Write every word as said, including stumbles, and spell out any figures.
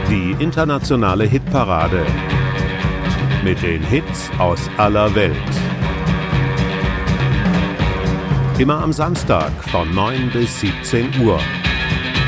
Die internationale Hitparade mit den Hits aus aller Welt. Immer am Samstag von neun bis siebzehn Uhr.